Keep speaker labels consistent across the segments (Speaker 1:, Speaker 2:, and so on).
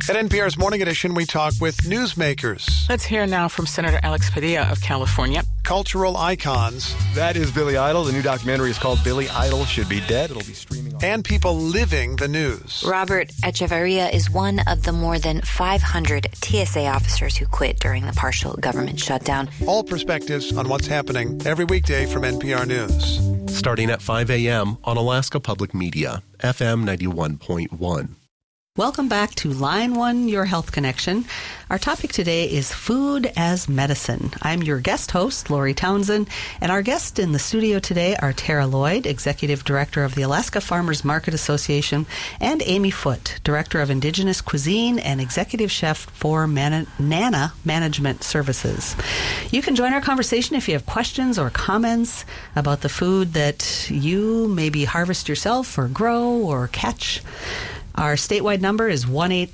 Speaker 1: At NPR's Morning Edition, we talk with newsmakers.
Speaker 2: Let's hear now from Senator Alex Padilla of California.
Speaker 1: Cultural icons.
Speaker 3: That is Billy Idol. The new documentary is called Billy Idol Should Be Dead. It'll be streaming on...
Speaker 1: And people living the news.
Speaker 4: Robert Echeverria is one of the more than 500 TSA officers who quit during the partial government shutdown.
Speaker 1: All perspectives on what's happening every weekday from NPR News.
Speaker 5: Starting at 5 a.m. on Alaska Public Media, FM 91.1.
Speaker 6: Welcome back to Line 1, Your Health Connection. Our topic today is food as medicine. I'm your guest host, Lori Townsend, and our guests in the studio today are Tara Lloyd, Executive Director of the Alaska Farmers Market Association, and Amy Foote, Director of Indigenous Cuisine and Executive Chef for Nana Management Services. You can join our conversation if you have questions or comments about the food that you maybe harvest yourself or grow or catch. Our statewide number is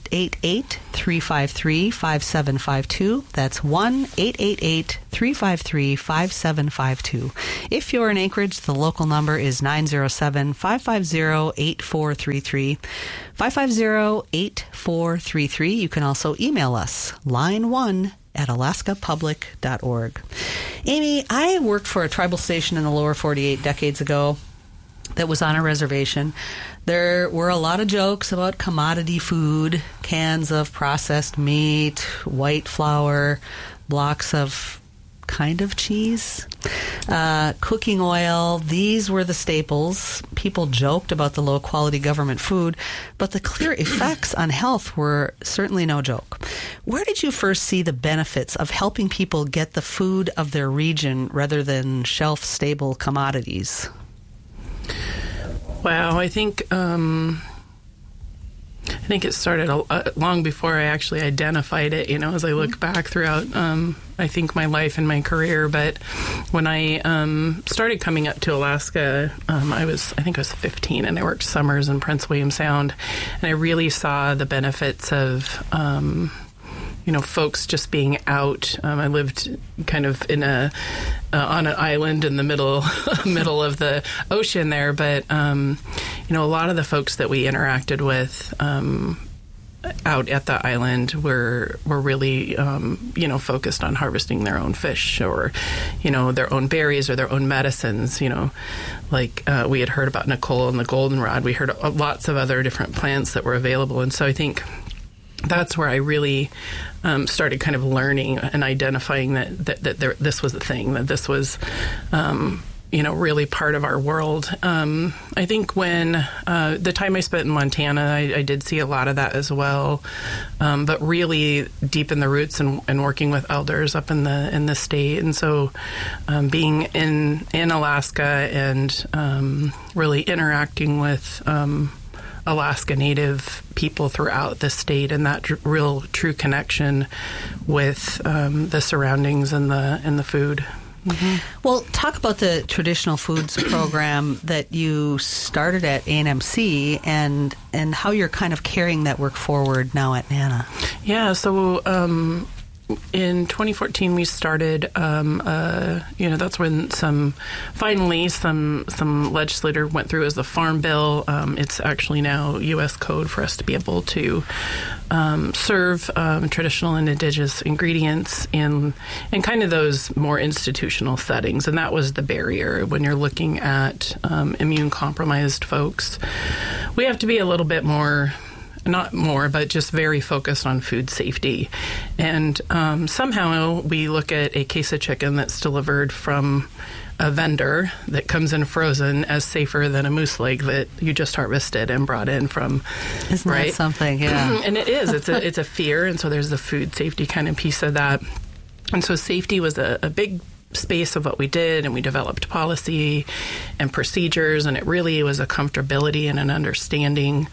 Speaker 6: 1-888-353-5752. That's 1-888-353-5752. If you're in Anchorage, the local number is 907-550-8433. 550-8433. You can also email us, line1@alaskapublic.org. Amy, I worked for a tribal station in the lower 48 decades ago that was on a reservation. There were a lot of jokes about commodity food, cans of processed meat, white flour, blocks of kind of cheese, cooking oil. These were the staples. People joked about the low-quality government food, but the clear effects on health were certainly no joke. Where did you first see the benefits of helping people get the food of their region rather than shelf-stable commodities?
Speaker 2: Wow, I think it started long before I actually identified it, as I look back throughout, I think, my life and my career. But when I started coming up to Alaska, I think I was 15, and I worked summers in Prince William Sound, and I really saw the benefits of folks just being out. I lived kind of in on an island in the middle of the ocean there, but a lot of the folks that we interacted with out at the island were really focused on harvesting their own fish or their own berries or their own medicines. Like we had heard about Nicole and the goldenrod. We heard lots of other different plants that were available, and so I think that's where I really started kind of learning and identifying that this was a thing, that this was, really part of our world. I think when the time I spent in Montana, I did see a lot of that as well, but really deep in the roots and working with elders up in the state. And so being in Alaska and really interacting with Alaska Native people throughout the state, and that real true connection with the surroundings and the food.
Speaker 6: Mm-hmm. Well, talk about the traditional foods program that you started at ANMC and how you're kind of carrying that work forward now at NANA. Yeah, so in 2014, we started, that's when some legislator went through as the Farm Bill. It's actually now U.S. code for us to be able to serve traditional and indigenous ingredients in kind of those more institutional settings. And that was the barrier when you're looking at immune-compromised folks. We have to be a little bit more, not more, but just very focused on food safety. And somehow we look at a case of chicken that's delivered from a vendor that comes in frozen as safer than a moose leg that you just harvested and brought in from. Isn't that something? Yeah.
Speaker 2: And it is. It's a fear. And so there's the food safety kind of piece of that. And so safety was a big space of what we did, and we developed policy and procedures, and it really was a comfortability and an understanding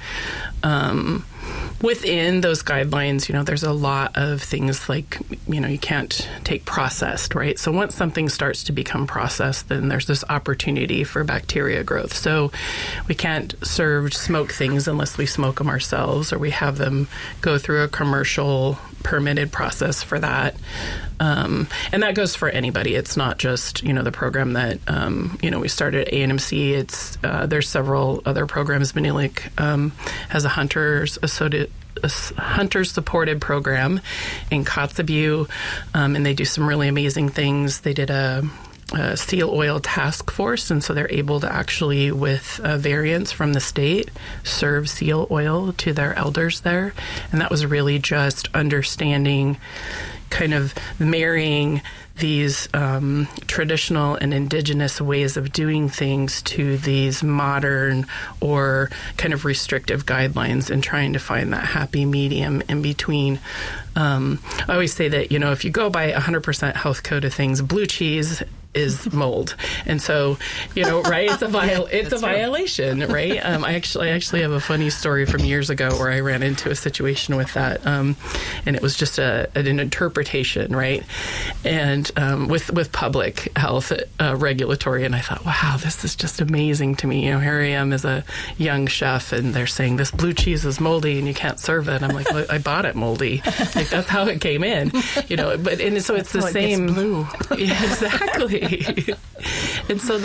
Speaker 2: within those guidelines. There's a lot of things like, you can't take processed, right? So once something starts to become processed, then there's this opportunity for bacteria growth. So we can't serve smoked things unless we smoke them ourselves, or we have them go through a commercial permitted process for that. And that goes for anybody. It's not just, the program that, we started at ANMC. It's, there's several other programs. Manilik has a Hunters hunter-supported program in Kotzebue, and they do some really amazing things. They did a seal oil task force, and so they're able to actually, with variants from the state, serve seal oil to their elders there. And that was really just understanding, kind of marrying these traditional and indigenous ways of doing things to these modern or kind of restrictive guidelines, and trying to find that happy medium in between. I always say that, if you go by 100% health code of things, blue cheese is mold, and so right, it's a violation, right? I actually have a funny story from years ago where I ran into a situation with that, and it was just an interpretation, right? And with public health regulatory, and I thought, wow, this is just amazing to me. Here I am as a young chef, and they're saying this blue cheese is moldy and you can't serve it. I'm like, well, I bought it moldy. Like, that's how it came in, But so it's the same.
Speaker 6: It gets blue.
Speaker 2: Yeah, exactly. And so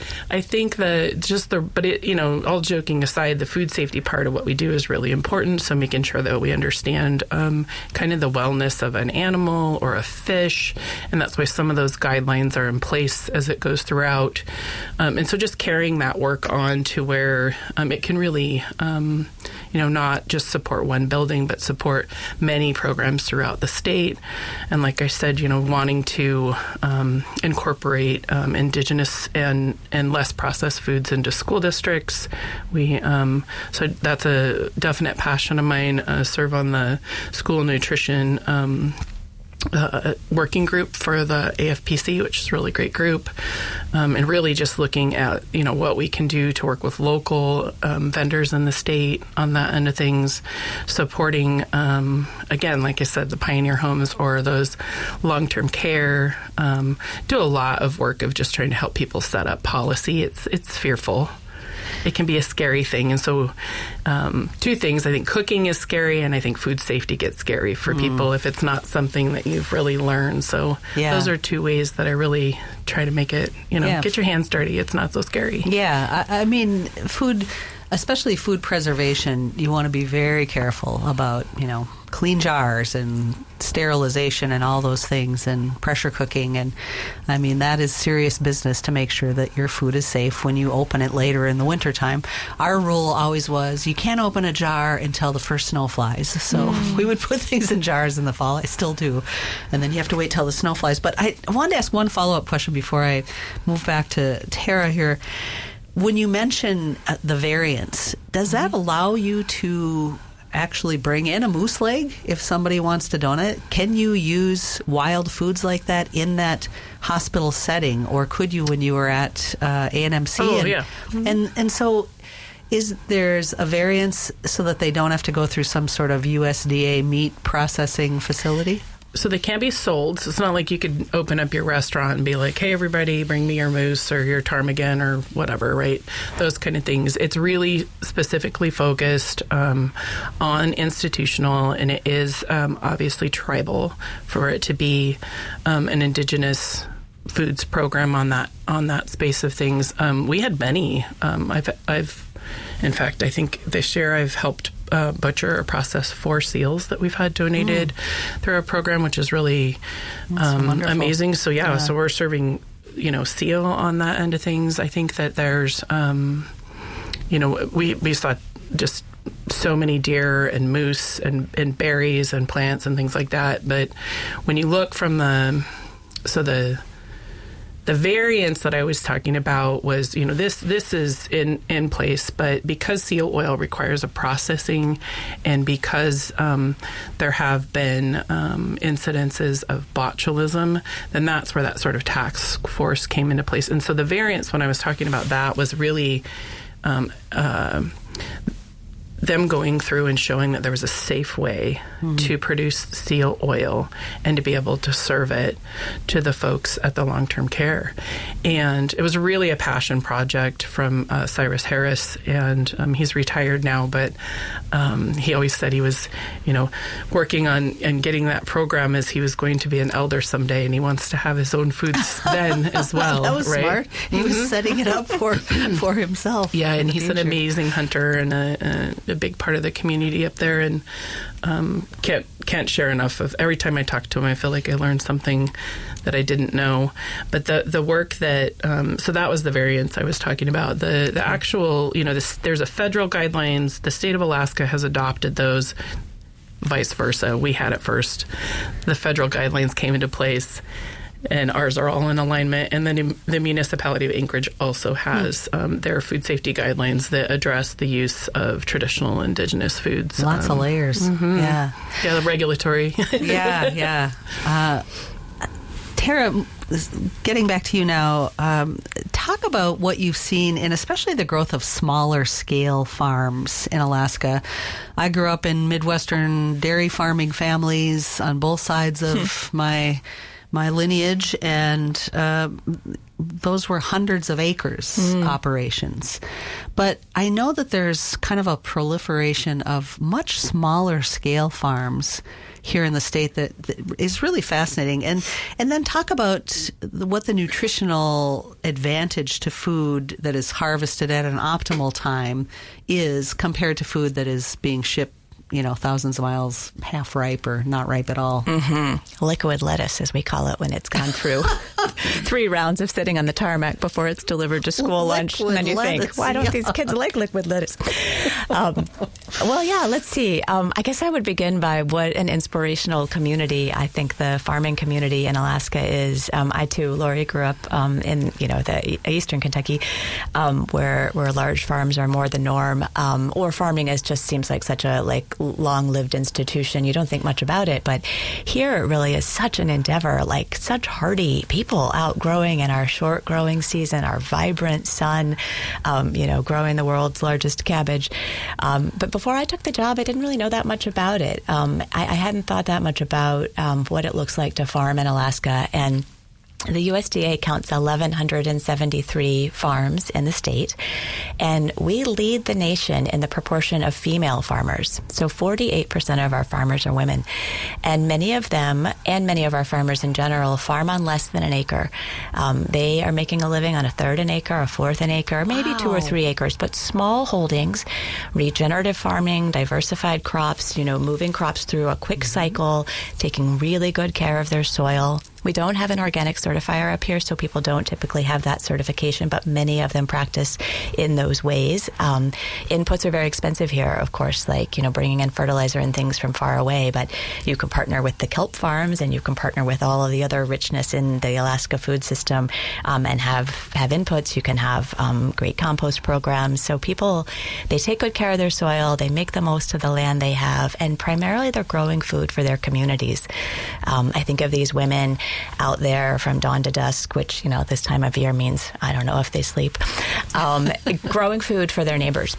Speaker 2: all joking aside, the food safety part of what we do is really important. So making sure that we understand kind of the wellness of an animal or a fish, and that's why some of those guidelines are in place as it goes throughout. And so just carrying that work on to where it can really, not just support one building, but support many programs throughout the state. And like I said, wanting to incorporate indigenous and less processed foods into school districts. So that's a definite passion of mine. Serve on the school nutrition working group for the AFPC, which is a really great group, and really just looking at what we can do to work with local vendors in the state on that end of things, supporting again, like I said, the Pioneer Homes or those long-term care. Do a lot of work of just trying to help people set up policy. It's fearful. It can be a scary thing. And so two things. I think cooking is scary, and I think food safety gets scary for people if it's not something that you've really learned. So those are two ways that I really try to make it, get your hands dirty. It's not so scary.
Speaker 7: Yeah. I mean, food, especially food preservation, you want to be very careful about, clean jars and sterilization and all those things, and pressure cooking. And I mean, that is serious business to make sure that your food is safe when you open it later in the wintertime. Our rule always was you can't open a jar until the first snow flies. So we would put things in jars in the fall. I still do. And then you have to wait till the snow flies. But I wanted to ask one follow-up question before I move back to Tara here. When you mention the variants, does that allow you to actually bring in a moose leg if somebody wants to donate? Can you use wild foods like that in that hospital setting, or could you when you were at ANMC?
Speaker 2: Oh, yeah.
Speaker 7: And so there's a variance so that they don't have to go through some sort of USDA meat processing facility?
Speaker 2: So they can't be sold. So it's not like you could open up your restaurant and be like, hey, everybody, bring me your moose or your ptarmigan or whatever, right? Those kind of things. It's really specifically focused on institutional, and it is obviously tribal for it to be an indigenous foods program on that space of things. We had many. In fact, I think this year I've helped butcher or process 4 seals that we've had donated through our program, which is really amazing. So so we're serving, seal on that end of things. I think that there's, we saw just so many deer and moose and berries and plants and things like that. But when you look from the variance that I was talking about was, this is in place, but because seal oil requires a processing, and because there have been incidences of botulism, then that's where that sort of task force came into place. And so the variance, when I was talking about that, was really them going through and showing that there was a safe way to produce seal oil and to be able to serve it to the folks at the long-term care. And it was really a passion project from Cyrus Harris, and he's retired now, but he always said he was, working on and getting that program as he was going to be an elder someday, and he wants to have his own foods then as well.
Speaker 7: That was
Speaker 2: right?
Speaker 7: smart. He was setting it up for himself.
Speaker 2: Yeah, and he's an amazing hunter and a a big part of the community up there, and can't share enough of. Every time I talk to him, I feel like I learned something that I didn't know. But the work that so that was the variance I was talking about. The actual, there's a federal guidelines. The state of Alaska has adopted those. Vice versa, we had it first. The federal guidelines came into place, and ours are all in alignment. And then the municipality of Anchorage also has their food safety guidelines that address the use of traditional indigenous foods.
Speaker 7: Lots of layers. Mm-hmm. Yeah,
Speaker 2: the regulatory.
Speaker 7: yeah. Tara, getting back to you now, talk about what you've seen in especially the growth of smaller scale farms in Alaska. I grew up in Midwestern dairy farming families on both sides of my lineage, and those were hundreds of acres operations. But I know that there's kind of a proliferation of much smaller scale farms here in the state that is really fascinating. And then talk about what the nutritional advantage to food that is harvested at an optimal time is compared to food that is being shipped, thousands of miles, half ripe or not ripe at all.
Speaker 8: Mm-hmm. Liquid lettuce, as we call it, when it's gone through 3 rounds of sitting on the tarmac before it's delivered to school lunch. And then you think, why don't these kids like liquid lettuce? Well, yeah, let's see. I guess I would begin by what an inspirational community I think the farming community in Alaska is. I, too, Lori, grew up in, the eastern Kentucky, where large farms are more the norm, or farming just seems like such a, long-lived institution. You don't think much about it, but here it really is such an endeavor, such hardy people out growing in our short growing season, our vibrant sun, growing the world's largest cabbage. But before I took the job, I didn't really know that much about it. I hadn't thought that much about what it looks like to farm in Alaska, and the USDA counts 1,173 farms in the state, and we lead the nation in the proportion of female farmers. So 48% of our farmers are women, and many of them, and many of our farmers in general, farm on less than an acre. They are making a living on a third an acre, a fourth an acre, maybe 2 or 3 acres, but small holdings, regenerative farming, diversified crops, moving crops through a quick cycle, taking really good care of their soil. We don't have an organic certifier up here, so people don't typically have that certification, but many of them practice in those ways. Inputs are very expensive here, of course, bringing in fertilizer and things from far away, but you can partner with the kelp farms, and you can partner with all of the other richness in the Alaska food system, and have inputs. You can have great compost programs. So people, they take good care of their soil, they make the most of the land they have, and primarily they're growing food for their communities. I think of these women out there from dawn to dusk, which, this time of year means I don't know if they sleep, growing food for their neighbors.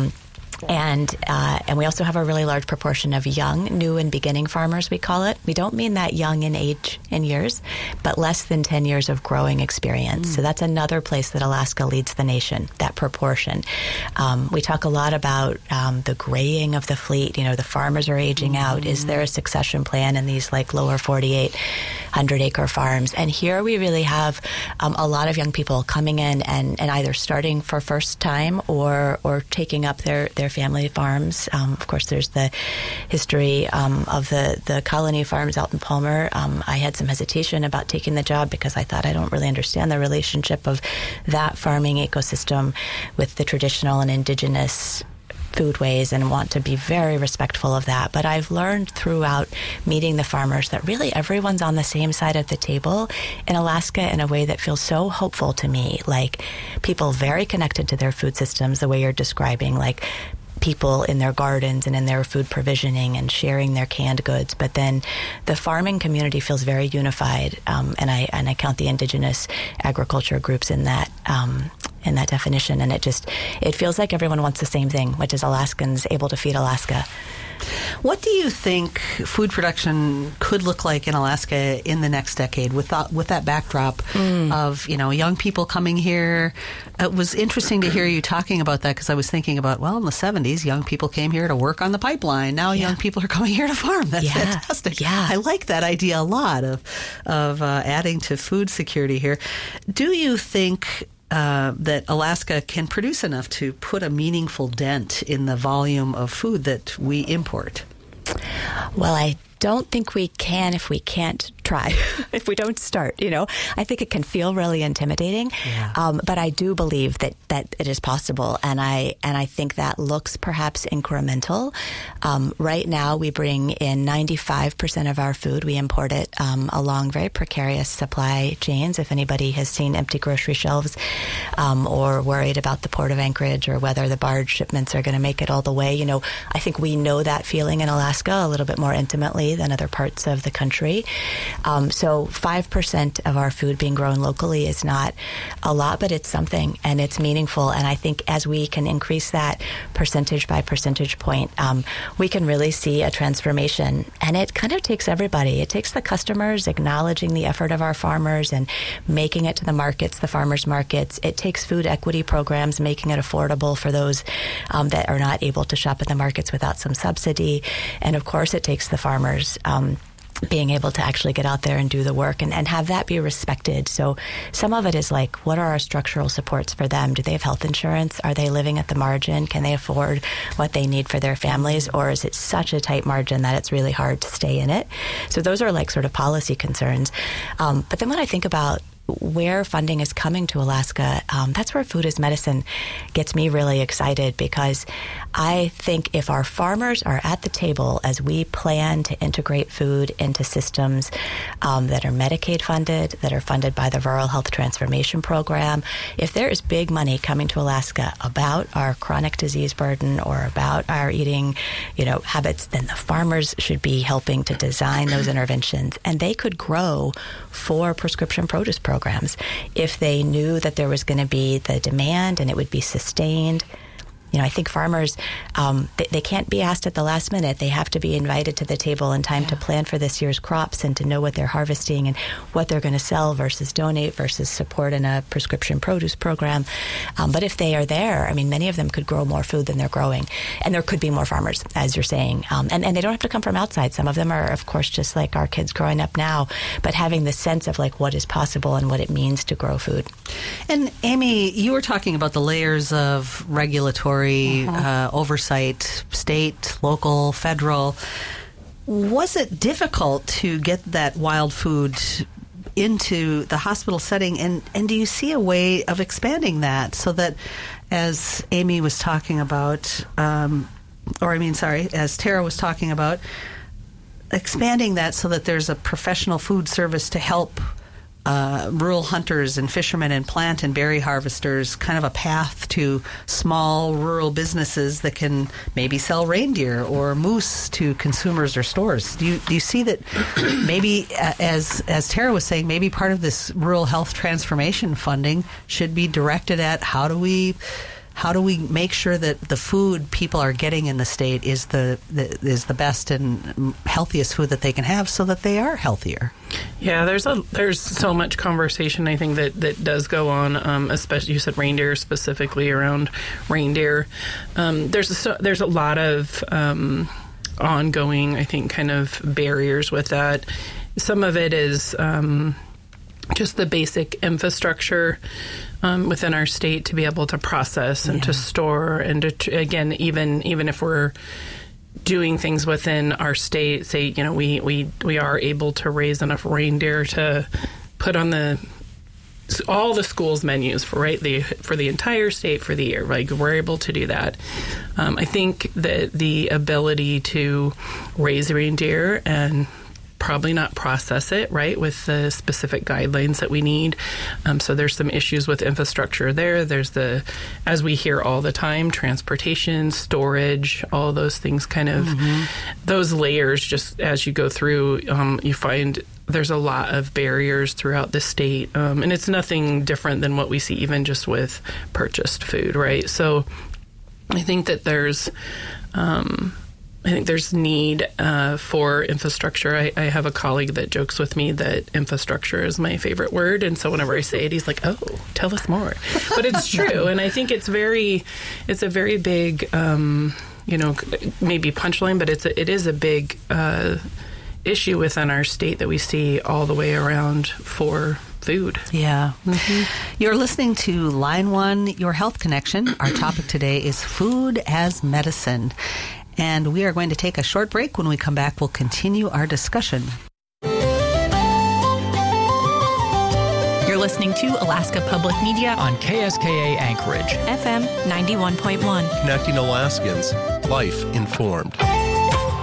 Speaker 8: And we also have a really large proportion of young, new and beginning farmers, we call it. We don't mean that young in age and years, but less than 10 years of growing experience. So that's another place that Alaska leads the nation, that proportion. We talk a lot about the graying of the fleet. The farmers are aging out. Is there a succession plan in these lower 48 100-acre farms? And here we really have a lot of young people coming in and either starting for first time or taking up their family farms. Of course, there's the history of the colony farms out in Palmer. I had some hesitation about taking the job because I thought I don't really understand the relationship of that farming ecosystem with the traditional and indigenous foodways, and want to be very respectful of that. But I've learned throughout meeting the farmers that really everyone's on the same side of the table in Alaska in a way that feels so hopeful to me. People very connected to their food systems, the way you're describing, people in their gardens and in their food provisioning and sharing their canned goods. But then the farming community feels very unified, and I count the indigenous agriculture groups in that definition. And it feels like everyone wants the same thing, which is Alaskans able to feed Alaska.
Speaker 7: What do you think food production could look like in Alaska in the next decade with that backdrop of, young people coming here? It was interesting to hear you talking about that, because I was thinking about, in the 70s, young people came here to work on the pipeline. Now young people are coming here to farm. That's fantastic. Yeah. I like that idea a lot of adding to food security here. Do you think that Alaska can produce enough to put a meaningful dent in the volume of food that we import?
Speaker 8: Well, I don't think we can if we can't try, if we don't start, I think it can feel really intimidating, but I do believe that it is possible, and I think that looks perhaps incremental. Right now, we bring in 95% of our food. We import it along very precarious supply chains. If anybody has seen empty grocery shelves or worried about the Port of Anchorage or whether the barge shipments are going to make it all the way, I think we know that feeling in Alaska a little bit more intimately than other parts of the country. So 5% of our food being grown locally is not a lot, but it's something, and it's meaningful. And I think as we can increase that percentage by percentage point, we can really see a transformation. And it kind of takes everybody. It takes the customers acknowledging the effort of our farmers and making it to the markets, the farmers markets. It takes food equity programs, making it affordable for those that are not able to shop at the markets without some subsidy. And of course, it takes the farmers being able to actually get out there and do the work and have that be respected. So some of it is like, what are our structural supports for them? Do they have health insurance? Are they living at the margin? Can they afford what they need for their families? Or is it such a tight margin that it's really hard to stay in it? So those are like sort of policy concerns. But then when I think about where funding is coming to Alaska, that's where Food as Medicine gets me really excited, because I think if our farmers are at the table as we plan to integrate food into systems that are Medicaid funded, that are funded by the Rural Health Transformation Program, if there is big money coming to Alaska about our chronic disease burden or about our eating, habits, then the farmers should be helping to design those interventions, and they could grow 4 prescription produce programs if they knew that there was going to be the demand and it would be sustained. I think farmers, they can't be asked at the last minute. They have to be invited to the table in time to plan for this year's crops and to know what they're harvesting and what they're going to sell versus donate versus support in a prescription produce program. But if they are there, many of them could grow more food than they're growing. And there could be more farmers, as you're saying. And they don't have to come from outside. Some of them are, of course, just like our kids growing up now, but having the sense of like what is possible and what it means to grow food.
Speaker 7: And Amy, you were talking about the layers of regulatory oversight, state, local, federal. Was it difficult to get that wild food into the hospital setting? And do you see a way of expanding that so that, as Amy was talking about, as Tara was talking about, expanding that so that there's a professional food service to help rural hunters and fishermen and plant and berry harvesters, kind of a path to small rural businesses that can maybe sell reindeer or moose to consumers or stores. Do you see that maybe, as Tara was saying, maybe part of this rural health transformation funding should be directed at how do we make sure that the food people are getting in the state is the best and healthiest food that they can have, so that they are healthier?
Speaker 2: Yeah, there's so much conversation, I think, that does go on, especially, you said reindeer, specifically around reindeer. There's a lot of ongoing, I think, kind of barriers with that. Some of it is just the basic infrastructure within our state to be able to process and to store and to, again, even if we're doing things within our state, say, we are able to raise enough reindeer to put on all the schools' menus for the entire state for the year. Like, we're able to do that. I think that the ability to raise reindeer and probably not process it with the specific guidelines that we need. So there's some issues with infrastructure there. There's as we hear all the time, transportation, storage, all those things, kind of those layers. Just as you go through, you find there's a lot of barriers throughout the state, and it's nothing different than what we see even just with purchased food, right? So I think that there's need for infrastructure. I have a colleague that jokes with me that infrastructure is my favorite word, and so whenever I say it, he's like, "Oh, tell us more." But it's true, and I think it's a very big, maybe punchline, but it is a big issue within our state that we see all the way around for food.
Speaker 7: Yeah. You're listening to Line One, Your Health Connection. Our topic today is food as medicine. And we are going to take a short break. When we come back, we'll continue our discussion.
Speaker 8: You're listening to Alaska Public Media
Speaker 9: on KSKA Anchorage,
Speaker 8: FM 91.1.
Speaker 5: Connecting Alaskans, life informed.